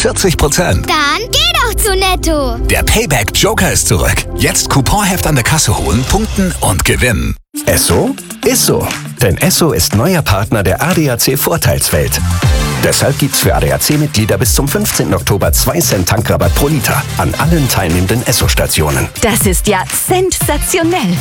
40%. Dann geh doch zu Netto. Der Payback Joker ist zurück. Jetzt Couponheft an der Kasse holen, punkten und gewinnen. Esso ist so. Denn Esso ist neuer Partner der ADAC Vorteilswelt. Deshalb gibt's für ADAC-Mitglieder bis zum 15. Oktober 2 Cent Tankrabatt pro Liter an allen teilnehmenden Esso-Stationen. Das ist ja sensationell.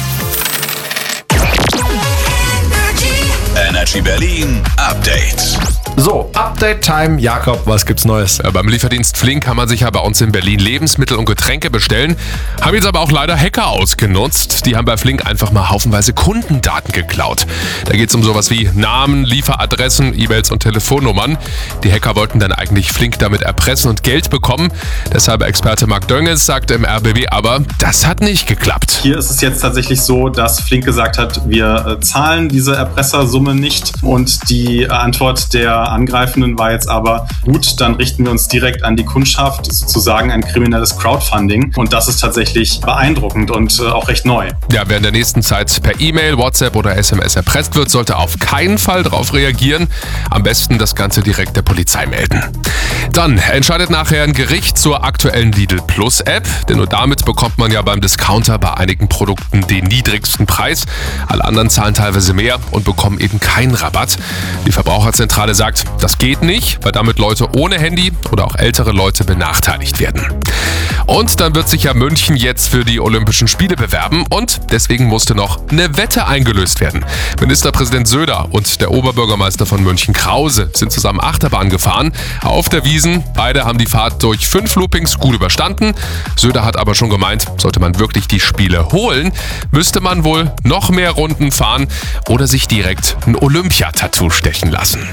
Energy Berlin Update. So, Update-Time. Jakob, was gibt's Neues? Beim Lieferdienst Flink kann man sich ja bei uns in Berlin Lebensmittel und Getränke bestellen. Haben jetzt aber auch leider Hacker ausgenutzt. Die haben bei Flink einfach mal haufenweise Kundendaten geklaut. Da geht's um sowas wie Namen, Lieferadressen, E-Mails und Telefonnummern. Die Hacker wollten dann eigentlich Flink damit erpressen und Geld bekommen. Deshalb Experte Marc Dönges sagt im RBB aber, das hat nicht geklappt. Hier ist es jetzt tatsächlich so, dass Flink gesagt hat, wir zahlen diese Erpressersumme nicht. Und die Antwort der Angreifenden war jetzt aber, gut, dann richten wir uns direkt an die Kundschaft, sozusagen ein kriminelles Crowdfunding. Und das ist tatsächlich beeindruckend und auch recht neu. Ja, wer in der nächsten Zeit per E-Mail, WhatsApp oder SMS erpresst wird, sollte auf keinen Fall darauf reagieren. Am besten das Ganze direkt der Polizei melden. Dann entscheidet nachher ein Gericht zur aktuellen Lidl Plus App, denn nur damit bekommt man ja beim Discounter bei einigen Produkten den niedrigsten Preis. Alle anderen zahlen teilweise mehr und bekommen eben keinen Rabatt. Die Verbraucherzentrale sagt, das geht nicht, weil damit Leute ohne Handy oder auch ältere Leute benachteiligt werden. Und dann wird sich ja München jetzt für die Olympischen Spiele bewerben und deswegen musste noch eine Wette eingelöst werden. Ministerpräsident Söder und der Oberbürgermeister von München Krause sind zusammen Achterbahn gefahren auf der Wiesn. Beide haben die Fahrt durch 5 Loopings gut überstanden. Söder hat aber schon gemeint, sollte man wirklich die Spiele holen, müsste man wohl noch mehr Runden fahren oder sich direkt ein Olympia-Tattoo stechen lassen.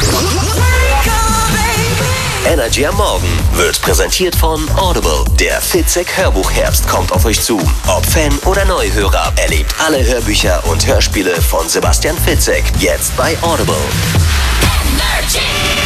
Energy am Morgen wird präsentiert von Audible. Der Fitzek-Hörbuch-Herbst kommt auf euch zu. Ob Fan oder Neuhörer, erlebt alle Hörbücher und Hörspiele von Sebastian Fitzek. Jetzt bei Audible. Energy.